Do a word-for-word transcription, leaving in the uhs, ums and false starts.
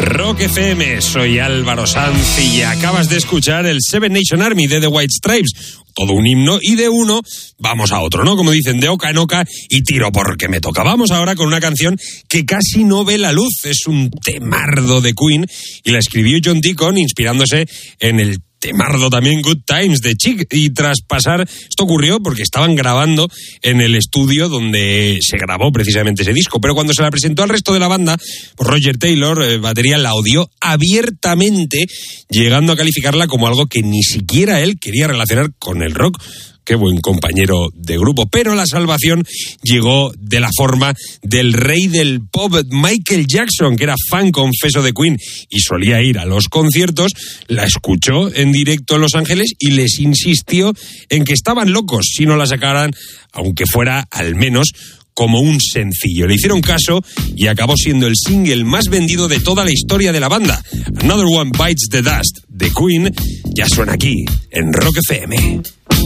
Rock F M, soy Álvaro Sanz y acabas de escuchar el Seven Nation Army de The White Stripes. Todo un himno, y de uno vamos a otro, ¿no? Como dicen, de oca en oca y tiro porque me toca. Vamos ahora con una canción que casi no ve la luz. Es un temardo de Queen y la escribió John Deacon inspirándose en el temardo también Good Times de Chic, y tras pasar, esto ocurrió porque estaban grabando en el estudio donde se grabó precisamente ese disco, pero cuando se la presentó al resto de la banda, pues Roger Taylor, eh, batería, la odió abiertamente, llegando a calificarla como algo que ni siquiera él quería relacionar con el rock. Qué buen compañero de grupo. Pero la salvación llegó de la forma del rey del pop, Michael Jackson, que era fan confeso de Queen y solía ir a los conciertos. La escuchó en directo en Los Ángeles y les insistió en que estaban locos si no la sacaran, aunque fuera al menos como un sencillo. Le hicieron caso y acabó siendo el single más vendido de toda la historia de la banda. Another One Bites the Dust de Queen ya suena aquí en Rock F M.